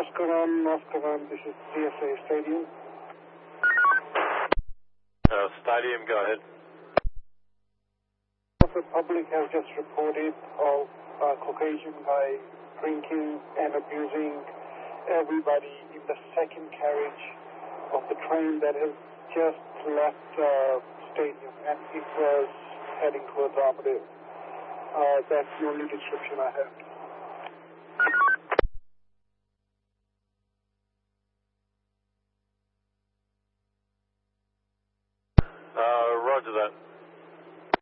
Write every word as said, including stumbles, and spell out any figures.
Oscar one, Oscar one, this is C S A Stadium. Uh, stadium, go ahead. The public has just reported of a Caucasian guy drinking and abusing everybody in the second carriage of the train that has just left the uh, stadium, and it was heading towards Armadale. Uh, that's the only description I have.